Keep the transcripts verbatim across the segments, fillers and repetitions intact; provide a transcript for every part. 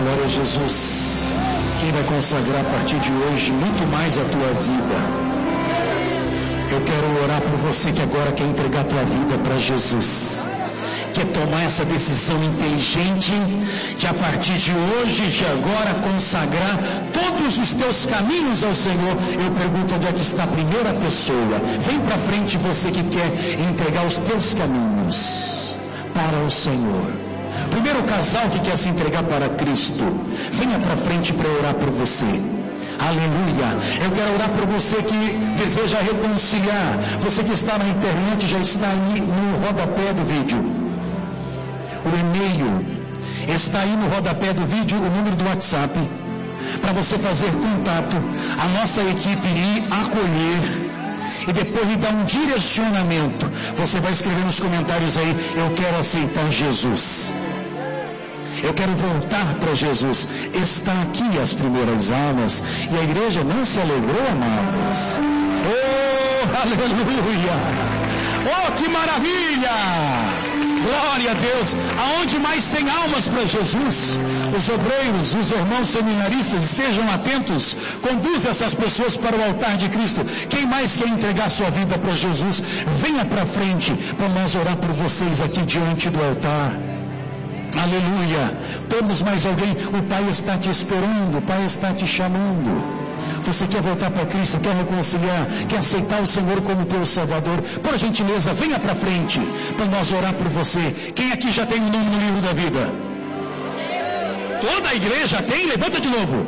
Glória a Jesus. Quem vai consagrar a partir de hoje muito mais a tua vida? Eu quero orar por você que agora quer entregar a tua vida para Jesus. Quer tomar essa decisão inteligente de a partir de hoje, de agora, consagrar todos os teus caminhos ao Senhor. Eu pergunto onde é que está a primeira pessoa. Vem para frente você que quer entregar os teus caminhos para o Senhor. Primeiro casal que quer se entregar para Cristo, venha para frente para orar por você. Aleluia. Eu quero orar por você que deseja reconciliar. Você que está na internet, já está aí no rodapé do vídeo. O e-mail está aí no rodapé do vídeo, o número do WhatsApp, para você fazer contato, a nossa equipe ir acolher e depois lhe dar um direcionamento. Você vai escrever nos comentários aí: eu quero aceitar Jesus, eu quero voltar para Jesus. Está aqui as primeiras almas, e a igreja não se alegrou, amados. Oh, aleluia! Oh, que maravilha! Glória a Deus. Aonde mais tem almas para Jesus, os obreiros, os irmãos seminaristas, estejam atentos, conduz essas pessoas para o altar de Cristo. Quem mais quer entregar sua vida para Jesus, venha para frente para nós orar por vocês aqui diante do altar. Aleluia. Temos mais alguém? O Pai está te esperando, o Pai está te chamando. Você quer voltar para Cristo, quer reconciliar, quer aceitar o Senhor como teu Salvador? Por gentileza, venha para frente para nós orar por você. Quem aqui já tem o nome no livro da vida? Toda a igreja tem? Levanta de novo.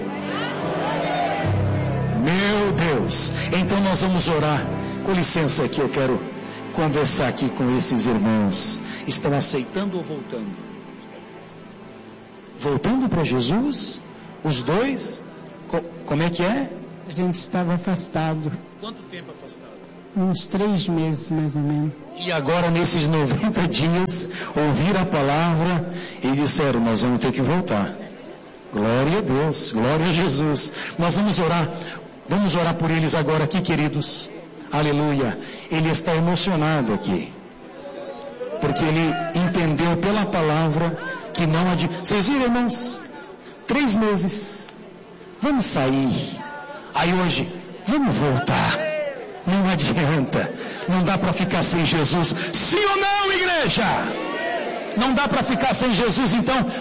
Meu Deus. Então nós vamos orar. Com licença aqui, eu quero conversar aqui com esses irmãos. Estão aceitando ou voltando? Voltando para Jesus? Os dois? Como é que é? A gente estava afastado. Quanto tempo afastado? Uns três meses, mais ou menos. E agora, nesses noventa dias, ouviram a palavra e disseram: nós vamos ter que voltar. Glória a Deus, glória a Jesus. Nós vamos orar, vamos orar por eles agora aqui, queridos. Aleluia. Ele está emocionado aqui, porque ele entendeu pela palavra que não adianta. Vocês viram, irmãos? Três meses. Vamos sair. Aí hoje, vamos voltar. Não adianta. Não dá para ficar sem Jesus. Sim ou não, igreja? Não dá para ficar sem Jesus, então